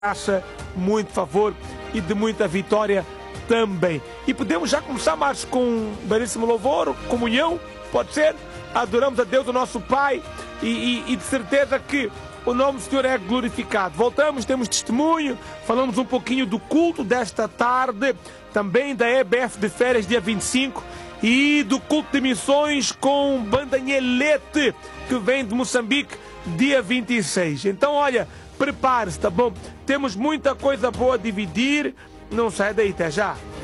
graça, muito favor e de muita vitória também. E podemos já começar mais com um belíssimo louvor, comunhão, pode ser? Adoramos a Deus, o nosso Pai, e de certeza que o nome do Senhor é glorificado. Voltamos, temos testemunho, falamos um pouquinho do culto desta tarde, também da EBF de férias, dia 25, e do culto de missões com Banda Nhelete, que vem de Moçambique, dia 26. Então, olha, prepare-se, tá bom? Temos muita coisa boa a dividir. Não sai daí, até já.